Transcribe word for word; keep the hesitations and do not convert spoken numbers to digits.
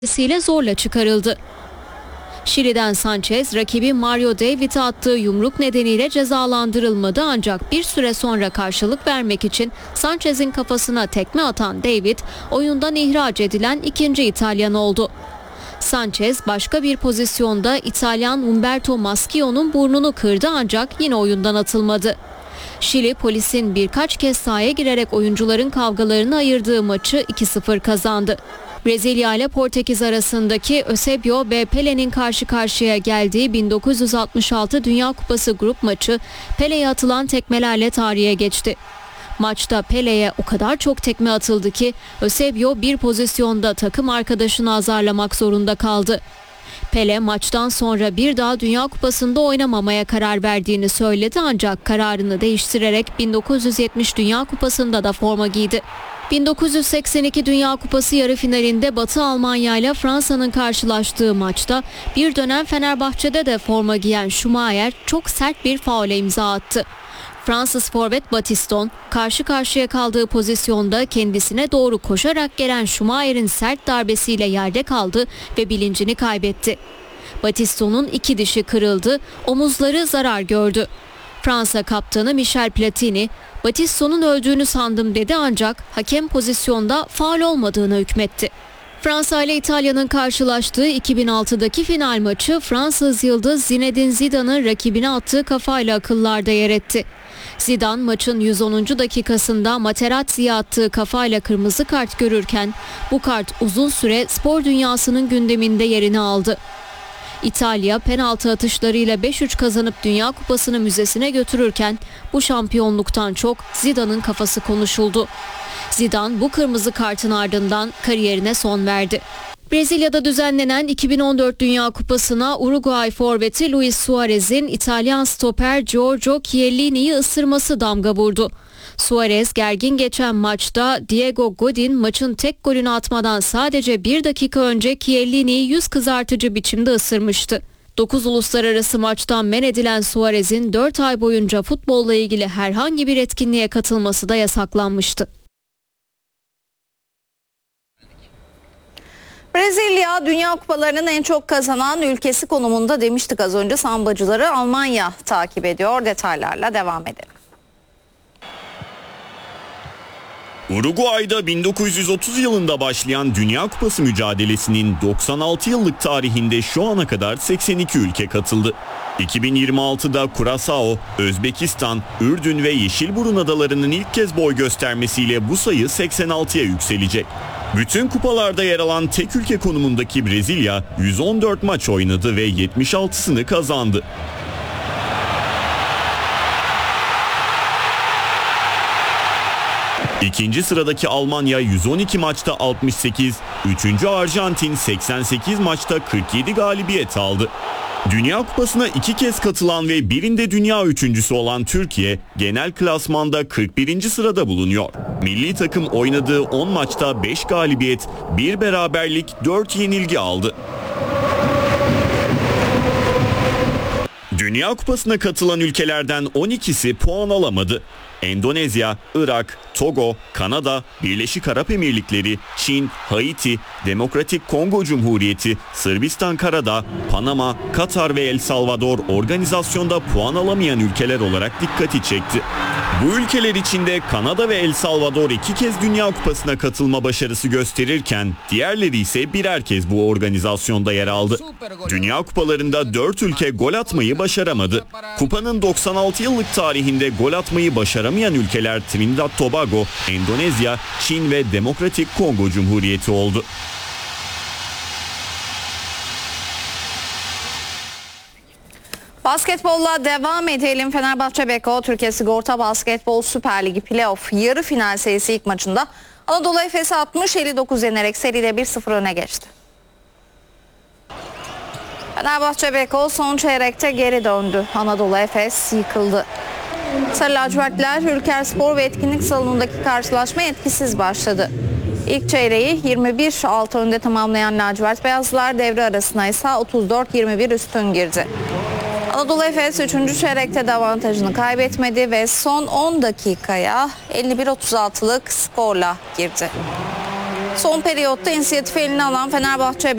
ile zorla çıkarıldı. Şili'den Sanchez, rakibi Mario David'e attığı yumruk nedeniyle cezalandırılmadı ancak bir süre sonra karşılık vermek için Sanchez'in kafasına tekme atan David, oyundan ihraç edilen ikinci İtalyan oldu. Sanchez başka bir pozisyonda İtalyan Umberto Maschio'nun burnunu kırdı ancak yine oyundan atılmadı. Şili, polisin birkaç kez sahaya girerek oyuncuların kavgalarını ayırdığı maçı iki sıfır kazandı. Brezilya ile Portekiz arasındaki Eusebio ve Pele'nin karşı karşıya geldiği bin dokuz yüz altmış altı Dünya Kupası grup maçı Pele'ye atılan tekmelerle tarihe geçti. Maçta Pele'ye o kadar çok tekme atıldı ki Eusebio bir pozisyonda takım arkadaşını azarlamak zorunda kaldı. Pele maçtan sonra bir daha Dünya Kupası'nda oynamamaya karar verdiğini söyledi ancak kararını değiştirerek bin dokuz yüz yetmiş Dünya Kupası'nda da forma giydi. bin dokuz yüz seksen iki Dünya Kupası yarı finalinde Batı Almanya ile Fransa'nın karşılaştığı maçta bir dönem Fenerbahçe'de de forma giyen Schumacher çok sert bir faule imza attı. Fransız forvet Battiston karşı karşıya kaldığı pozisyonda kendisine doğru koşarak gelen Schumacher'in sert darbesiyle yerde kaldı ve bilincini kaybetti. Battiston'un iki dişi kırıldı, omuzları zarar gördü. Fransa kaptanı Michel Platini, Battiston'un öldüğünü sandım dedi ancak hakem pozisyonda faul olmadığını hükmetti. Fransa ile İtalya'nın karşılaştığı iki bin altıdaki final maçı Fransız yıldız Zinedine Zidane'ın rakibine attığı kafayla akıllarda yer etti. Zidane maçın yüz onuncu dakikasında Materazzi'ye attığı kafayla kırmızı kart görürken bu kart uzun süre spor dünyasının gündeminde yerini aldı. İtalya penaltı atışlarıyla beş üç kazanıp Dünya Kupası'nı müzesine götürürken bu şampiyonluktan çok Zidane'ın kafası konuşuldu. Zidane bu kırmızı kartın ardından kariyerine son verdi. Brezilya'da düzenlenen iki bin on dört Dünya Kupası'na Uruguay forveti Luis Suarez'in İtalyan stoper Giorgio Chiellini'yi ısırması damga vurdu. Suarez gergin geçen maçta Diego Godin maçın tek golünü atmadan sadece bir dakika önce Chiellini'yi yüz kızartıcı biçimde ısırmıştı. dokuz uluslararası maçtan men edilen Suarez'in dört ay boyunca futbolla ilgili herhangi bir etkinliğe katılması da yasaklanmıştı. Brezilya Dünya Kupalarının en çok kazanan ülkesi konumunda demiştik az önce. Sambacıları Almanya takip ediyor. Detaylarla devam edelim. Uruguay'da bin dokuz yüz otuz yılında başlayan Dünya Kupası mücadelesinin doksan altı yıllık tarihinde şu ana kadar seksen iki ülke katıldı. iki bin yirmi altıda Curaçao, Özbekistan, Ürdün ve Yeşilburun adalarının ilk kez boy göstermesiyle bu sayı seksen altıya yükselecek. Bütün kupalarda yer alan tek ülke konumundaki Brezilya yüz on dört maç oynadı ve yetmiş altısını kazandı. İkinci sıradaki Almanya yüz on iki maçta altmış sekiz, üçüncü Arjantin seksen sekiz maçta kırk yedi galibiyet aldı. Dünya Kupası'na iki kez katılan ve birinde dünya üçüncüsü olan Türkiye genel klasmanda kırk birinci sırada bulunuyor. Milli takım oynadığı on maçta beş galibiyet, bir beraberlik, dört yenilgi aldı. Dünya Kupası'na katılan ülkelerden on ikisi puan alamadı. Endonezya, Irak, Togo, Kanada, Birleşik Arap Emirlikleri, Çin, Haiti, Demokratik Kongo Cumhuriyeti, Sırbistan Karadağ, Panama, Katar ve El Salvador organizasyonda puan alamayan ülkeler olarak dikkati çekti. Bu ülkeler içinde Kanada ve El Salvador iki kez Dünya Kupası'na katılma başarısı gösterirken diğerleri ise birer kez bu organizasyonda yer aldı. Dünya Kupalarında dört ülke gol atmayı başaramadı. Kupanın doksan altı yıllık tarihinde gol atmayı başaramayan ülkeler Trinidad Tobago, Endonezya, Çin ve Demokratik Kongo Cumhuriyeti oldu. Basketbolla devam edelim. Fenerbahçe Beko Türkiye Sigorta Basketbol Süper Ligi Playoff yarı final serisi ilk maçında Anadolu Efes'i altmış elli dokuz yenerek seride bir sıfır öne geçti. Fenerbahçe Beko son çeyrekte geri döndü. Anadolu Efes yıkıldı. Sarı lacivertliler Ülkerspor ve etkinlik salonundaki karşılaşma etkisiz başladı. İlk çeyreği yirmi bir altı önde tamamlayan lacivert beyazlar devre arasına ise otuz dört yirmi bir üstün girdi. Anadolu Efes üçüncü çeyrekte de avantajını kaybetmedi ve son on dakikaya elli bir otuz altılık skorla girdi. Son periyotta inisiyatifi eline alan Fenerbahçe